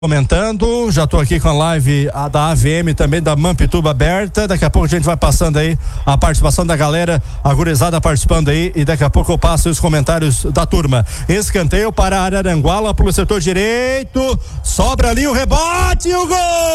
Comentando, já estou aqui com a live da AVM, também da Mampituba aberta. Daqui a pouco a gente vai passando aí a participação da galera, a gurizada participando aí, e daqui a pouco eu passo os comentários da turma. Escanteio para Araranguá, lá pelo setor direito, sobra ali o rebote e o gol!